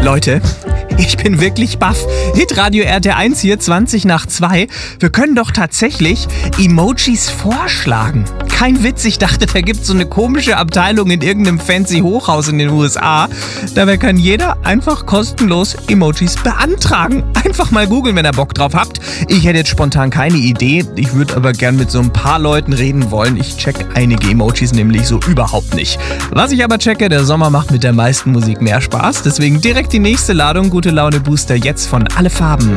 Leute, ich bin wirklich baff. Hitradio RT1 hier, 20 nach 2. Wir können doch tatsächlich Emojis vorschlagen. Kein Witz, ich dachte, da gibt's so eine komische Abteilung in irgendeinem fancy Hochhaus in den USA. Dabei kann jeder einfach kostenlos Emojis beantragen. Einfach mal googeln, wenn ihr Bock drauf habt. Ich hätte jetzt spontan keine Idee. Ich würde aber gern mit so ein paar Leuten reden wollen. Ich check einige Emojis nämlich so überhaupt nicht. Was ich aber checke, der Sommer macht mit der meisten Musik mehr Spaß. Deswegen direkt die nächste Ladung Gute Laune Booster jetzt von Alle Farben.